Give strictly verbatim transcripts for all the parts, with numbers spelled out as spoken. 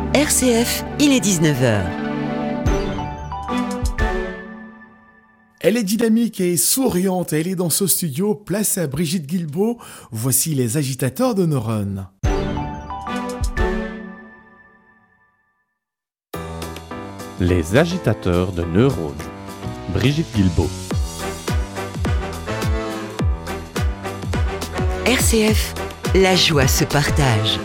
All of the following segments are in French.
R C F, il est dix-neuf heures. Elle est dynamique et souriante, elle est dans ce studio, place à Brigitte Guilbeault. Voici les agitateurs de neurones. Les agitateurs de neurones. Brigitte Guilbeault. R C F, la joie se partage.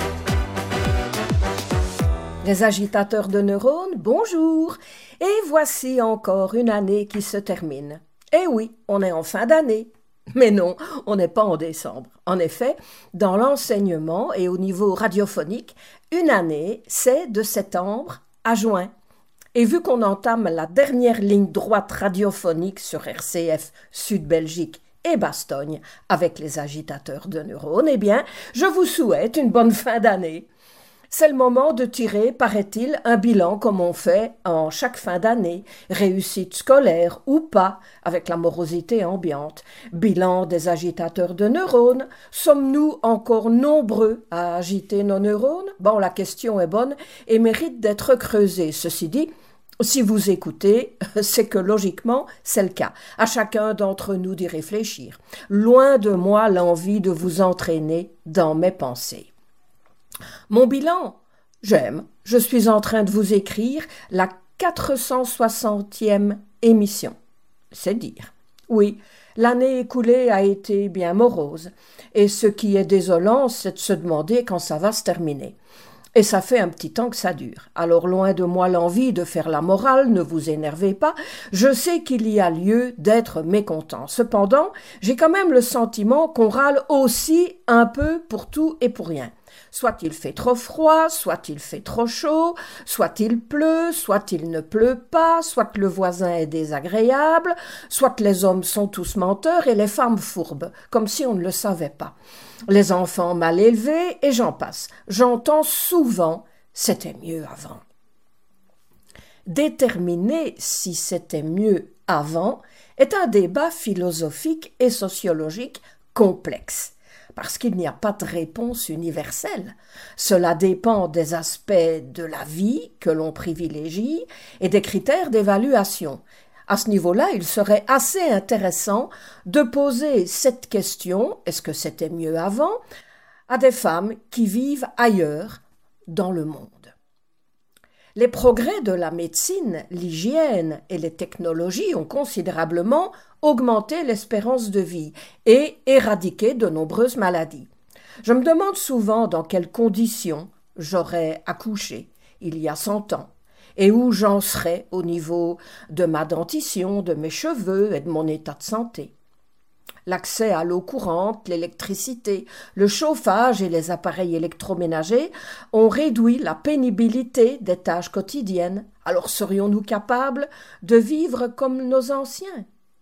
Les agitateurs de neurones, bonjour! Et voici encore une année qui se termine. Eh oui, on est en fin d'année. Mais non, on n'est pas en décembre. En effet, dans l'enseignement et au niveau radiophonique, une année, c'est de septembre à juin. Et vu qu'on entame la dernière ligne droite radiophonique sur R C F Sud-Belgique et Bastogne avec les agitateurs de neurones, eh bien, je vous souhaite une bonne fin d'année. C'est le moment de tirer, paraît-il, un bilan comme on fait en chaque fin d'année, réussite scolaire ou pas, avec la morosité ambiante. Bilan des agitateurs de neurones. Sommes-nous encore nombreux à agiter nos neurones? Bon, la question est bonne et mérite d'être creusée. Ceci dit, si vous écoutez, c'est que logiquement, c'est le cas. À chacun d'entre nous d'y réfléchir. Loin de moi l'envie de vous entraîner dans mes pensées. Mon bilan, j'aime. Je suis en train de vous écrire la quatre cent soixantième émission. C'est dire. Oui, l'année écoulée a été bien morose. Et ce qui est désolant, c'est de se demander quand ça va se terminer. Et ça fait un petit temps que ça dure. Alors loin de moi l'envie de faire la morale, ne vous énervez pas, je sais qu'il y a lieu d'être mécontent. Cependant, j'ai quand même le sentiment qu'on râle aussi un peu pour tout et pour rien. Soit il fait trop froid, soit il fait trop chaud, soit il pleut, soit il ne pleut pas, soit le voisin est désagréable, soit les hommes sont tous menteurs et les femmes fourbes, comme si on ne le savait pas. Les enfants mal élevés, et j'en passe. J'entends souvent « c'était mieux avant ». Déterminer si c'était mieux avant est un débat philosophique et sociologique complexe. Parce qu'il n'y a pas de réponse universelle. Cela dépend des aspects de la vie que l'on privilégie et des critères d'évaluation. À ce niveau-là, il serait assez intéressant de poser cette question, est-ce que c'était mieux avant, à des femmes qui vivent ailleurs dans le monde. Les progrès de la médecine, l'hygiène et les technologies ont considérablement augmenté l'espérance de vie et éradiqué de nombreuses maladies. Je me demande souvent dans quelles conditions j'aurais accouché il y a cent ans et où j'en serais au niveau de ma dentition, de mes cheveux et de mon état de santé. L'accès à l'eau courante, l'électricité, le chauffage et les appareils électroménagers ont réduit la pénibilité des tâches quotidiennes. Alors serions-nous capables de vivre comme nos anciens?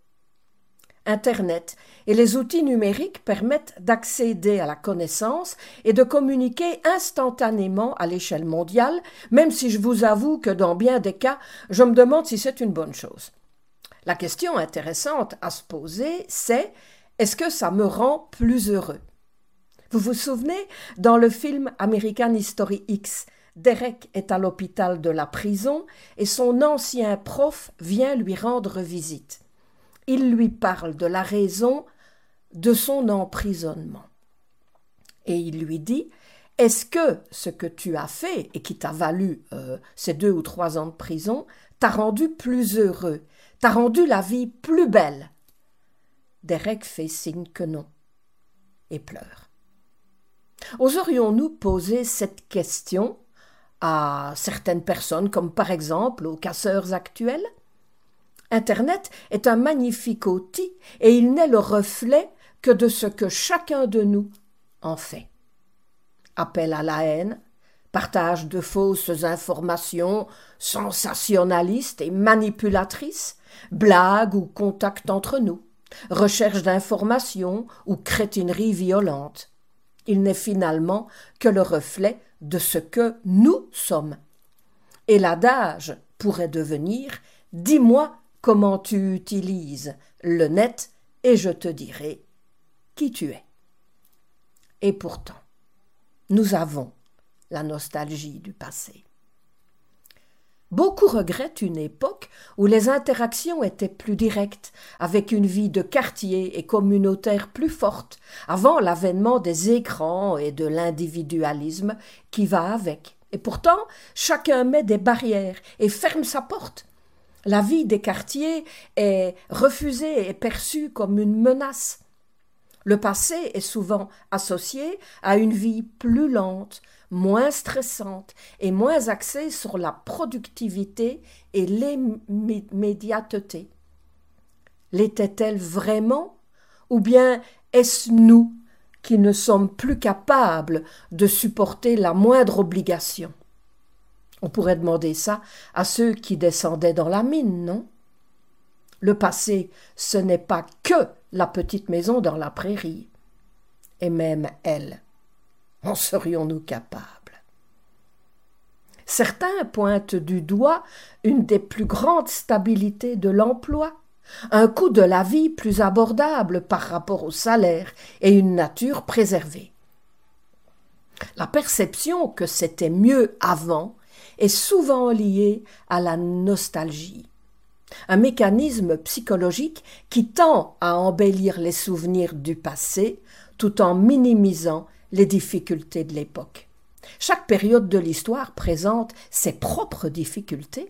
Internet et les outils numériques permettent d'accéder à la connaissance et de communiquer instantanément à l'échelle mondiale, même si je vous avoue que dans bien des cas, je me demande si c'est une bonne chose. La question intéressante à se poser, c'est « est-ce que ça me rend plus heureux ?» Vous vous souvenez, dans le film American History X, Derek est à l'hôpital de la prison et son ancien prof vient lui rendre visite. Il lui parle de la raison de son emprisonnement. Et il lui dit « Est-ce que ce que tu as fait et qui t'a valu euh, ces deux ou trois ans de prison t'a rendu plus heureux, t'a rendu la vie plus belle ?» Derek fait signe que non et pleure. Oserions-nous poser cette question à certaines personnes, comme par exemple aux casseurs actuels? Internet est un magnifique outil et il n'est le reflet que de ce que chacun de nous en fait. Appel à la haine, partage de fausses informations sensationnalistes et manipulatrices, blagues ou contacts entre nous, recherche d'informations ou crétinerie violente. Il n'est finalement que le reflet de ce que nous sommes. Et l'adage pourrait devenir « dis-moi comment tu utilises le net et je te dirai qui tu es. » Et pourtant, nous avons la nostalgie du passé. Beaucoup regrettent une époque où les interactions étaient plus directes, avec une vie de quartier et communautaire plus forte, avant l'avènement des écrans et de l'individualisme qui va avec. Et pourtant, chacun met des barrières et ferme sa porte. La vie des quartiers est refusée et perçue comme une menace. Le passé est souvent associé à une vie plus lente, moins stressante et moins axée sur la productivité et l'immédiateté. L'était-elle vraiment, ou bien est-ce nous qui ne sommes plus capables de supporter la moindre obligation? On pourrait demander ça à ceux qui descendaient dans la mine, non? Le passé, ce n'est pas que la petite maison dans la prairie. Et même elle, en serions-nous capables? Certains pointent du doigt une des plus grandes stabilités de l'emploi, un coût de la vie plus abordable par rapport au salaire et une nature préservée. La perception que c'était mieux avant est souvent liée à la nostalgie, un mécanisme psychologique qui tend à embellir les souvenirs du passé tout en minimisant les difficultés de l'époque. Chaque période de l'histoire présente ses propres difficultés.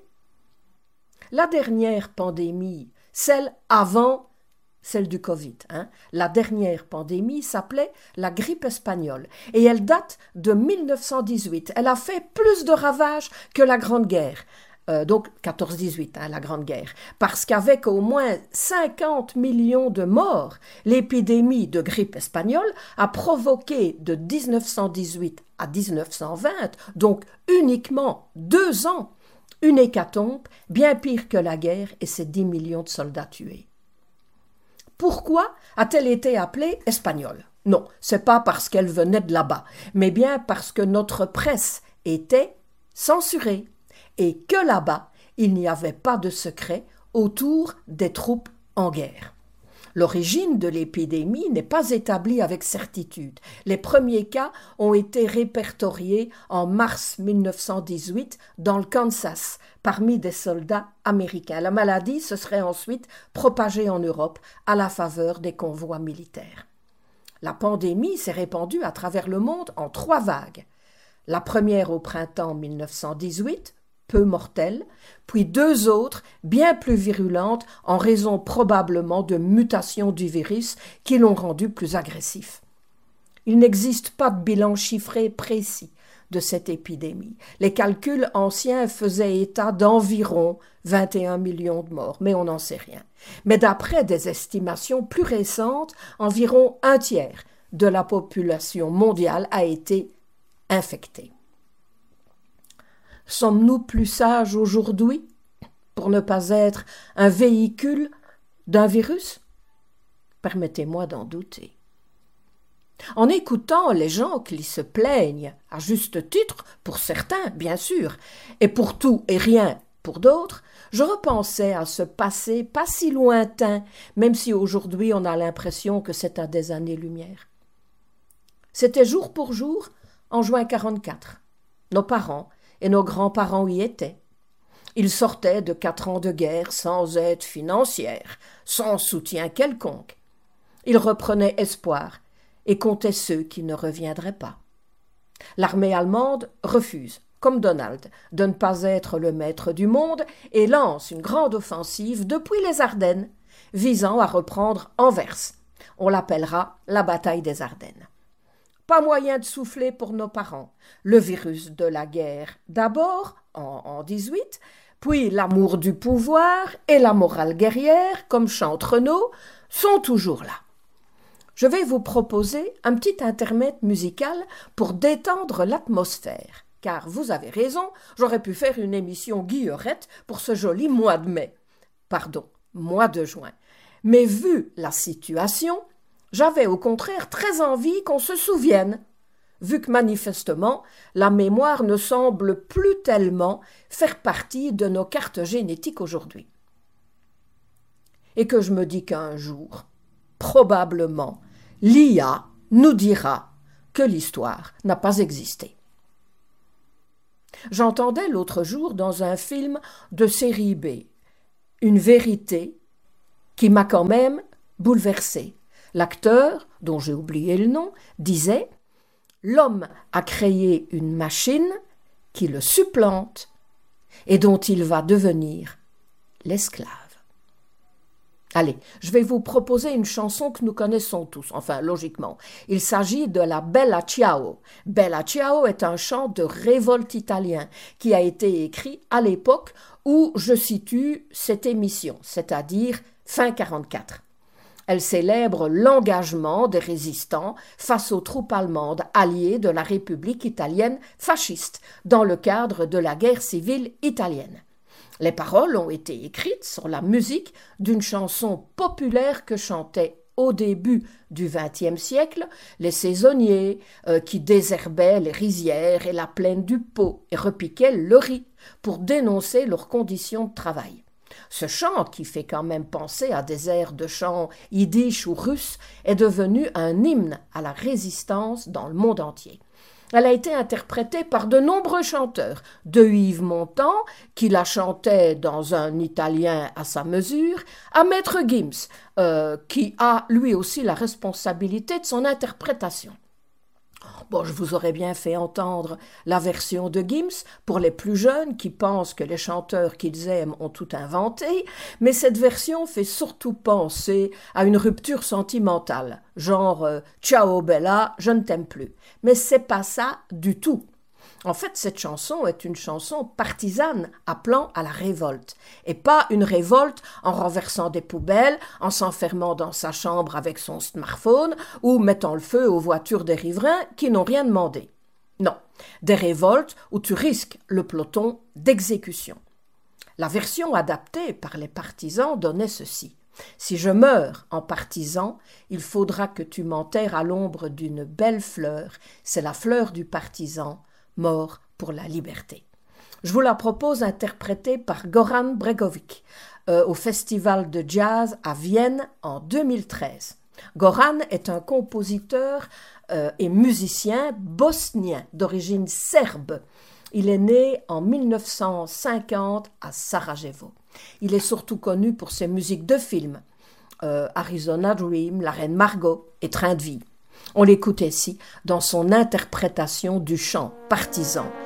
La dernière pandémie, celle avant celle du Covid, hein, la dernière pandémie s'appelait la grippe espagnole et elle date de mille neuf cent dix-huit. Elle a fait plus de ravages que la Grande Guerre. Euh, donc quatorze dix-huit, hein, la Grande Guerre, parce qu'avec au moins cinquante millions de morts, l'épidémie de grippe espagnole a provoqué de dix-neuf cent dix-huit à dix-neuf cent vingt, donc uniquement deux ans, une hécatombe bien pire que la guerre et ses dix millions de soldats tués. Pourquoi a-t-elle été appelée espagnole? Non, c'est pas parce qu'elle venait de là-bas, mais bien parce que notre presse était censurée. Et que là-bas, il n'y avait pas de secret autour des troupes en guerre. L'origine de l'épidémie n'est pas établie avec certitude. Les premiers cas ont été répertoriés en mars mille neuf cent dix-huit dans le Kansas, parmi des soldats américains. La maladie se serait ensuite propagée en Europe à la faveur des convois militaires. La pandémie s'est répandue à travers le monde en trois vagues. La première au printemps mille neuf cent dix-huit, peu mortelle, puis deux autres bien plus virulentes en raison probablement de mutations du virus qui l'ont rendu plus agressif. Il n'existe pas de bilan chiffré précis de cette épidémie. Les calculs anciens faisaient état d'environ vingt et un millions de morts, mais on n'en sait rien. Mais d'après des estimations plus récentes, environ un tiers de la population mondiale a été infectée. Sommes-nous plus sages aujourd'hui pour ne pas être un véhicule d'un virus? Permettez-moi d'en douter. En écoutant les gens qui se plaignent, à juste titre, pour certains, bien sûr, et pour tout et rien pour d'autres, je repensais à ce passé pas si lointain, même si aujourd'hui on a l'impression que c'est à des années-lumière. C'était jour pour jour, en juin quarante-quatre. Nos parents et nos grands-parents y étaient. Ils sortaient de quatre ans de guerre sans aide financière, sans soutien quelconque. Ils reprenaient espoir et comptaient ceux qui ne reviendraient pas. L'armée allemande refuse, comme Donald, de ne pas être le maître du monde et lance une grande offensive depuis les Ardennes, visant à reprendre Anvers. On l'appellera la bataille des Ardennes. Pas moyen de souffler pour nos parents. Le virus de la guerre d'abord, en, en dix-huit, puis l'amour du pouvoir et la morale guerrière, comme chante Renaud, sont toujours là. Je vais vous proposer un petit intermède musical pour détendre l'atmosphère, car vous avez raison, j'aurais pu faire une émission guillerette pour ce joli mois de mai. Pardon, mois de juin. Mais vu la situation, j'avais au contraire très envie qu'on se souvienne, vu que manifestement la mémoire ne semble plus tellement faire partie de nos cartes génétiques aujourd'hui. Et que je me dis qu'un jour, probablement, l'I A nous dira que l'histoire n'a pas existé. J'entendais l'autre jour dans un film de série B une vérité qui m'a quand même bouleversée. L'acteur, dont j'ai oublié le nom, disait « L'homme a créé une machine qui le supplante et dont il va devenir l'esclave. » Allez, je vais vous proposer une chanson que nous connaissons tous, enfin logiquement. Il s'agit de la Bella Ciao. Bella Ciao est un chant de révolte italien qui a été écrit à l'époque où je situe cette émission, c'est-à-dire fin quarante-quatre. Elle célèbre l'engagement des résistants face aux troupes allemandes alliées de la République italienne fasciste dans le cadre de la guerre civile italienne. Les paroles ont été écrites sur la musique d'une chanson populaire que chantaient au début du vingtième siècle les saisonniers euh, qui désherbaient les rizières et la plaine du Pô et repiquaient le riz pour dénoncer leurs conditions de travail. Ce chant, qui fait quand même penser à des airs de chant yiddish ou russe, est devenu un hymne à la résistance dans le monde entier. Elle a été interprétée par de nombreux chanteurs, de Yves Montand, qui la chantait dans un italien à sa mesure, à Maître Gims, euh, qui a lui aussi la responsabilité de son interprétation. Bon, je vous aurais bien fait entendre la version de Gims pour les plus jeunes qui pensent que les chanteurs qu'ils aiment ont tout inventé, mais cette version fait surtout penser à une rupture sentimentale, genre euh, « Ciao Bella, je ne t'aime plus ». Mais c'est pas ça du tout. En fait, cette chanson est une chanson partisane appelant à la révolte, et pas une révolte en renversant des poubelles, en s'enfermant dans sa chambre avec son smartphone ou mettant le feu aux voitures des riverains qui n'ont rien demandé. Non, des révoltes où tu risques le peloton d'exécution. La version adaptée par les partisans donnait ceci. « Si je meurs en partisan, il faudra que tu m'enterres à l'ombre d'une belle fleur, c'est la fleur du partisan, mort pour la liberté. » Je vous la propose interprétée par Goran Bregovic euh, au Festival de Jazz à Vienne en deux mille treize. Goran est un compositeur euh, et musicien bosnien d'origine serbe. Il est né en mille neuf cent cinquante à Sarajevo. Il est surtout connu pour ses musiques de films, euh, Arizona Dream, La Reine Margot et Train de vie. On l'écoute ici dans son interprétation du chant partisan